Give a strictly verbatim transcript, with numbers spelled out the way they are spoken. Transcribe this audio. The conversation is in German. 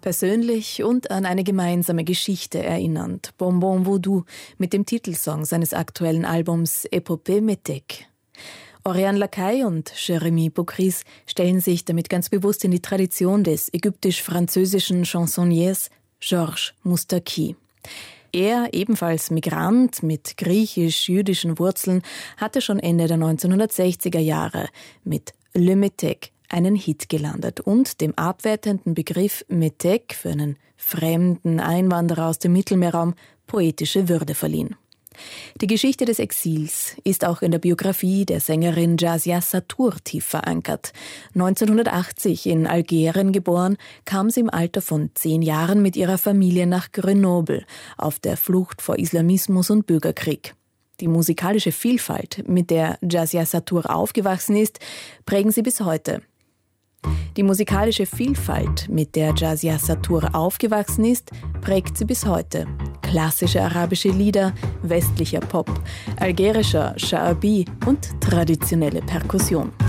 Persönlich und an eine gemeinsame Geschichte erinnernd. Bonbon Vaudou mit dem Titelsong seines aktuellen Albums Epopée Métèque. Oriane Lacaille und Jérémy Bocris stellen sich damit ganz bewusst in die Tradition des ägyptisch-französischen Chansonniers Georges Moustaki. Er, ebenfalls Migrant mit griechisch-jüdischen Wurzeln, hatte schon Ende der neunzehnhundertsechziger Jahre mit Le Métèque einen Hit gelandet und dem abwertenden Begriff Métèque für einen fremden Einwanderer aus dem Mittelmeerraum poetische Würde verliehen. Die Geschichte des Exils ist auch in der Biografie der Sängerin Jazia Satour tief verankert. neunzehnhundertachtzig in Algerien geboren, kam sie im Alter von zehn Jahren mit ihrer Familie nach Grenoble auf der Flucht vor Islamismus und Bürgerkrieg. Die musikalische Vielfalt, mit der Jazia Satour aufgewachsen ist, prägen sie bis heute. Die musikalische Vielfalt, mit der Jazia Satour aufgewachsen ist, prägt sie bis heute. Klassische arabische Lieder, westlicher Pop, algerischer Sha'abi und traditionelle Perkussion.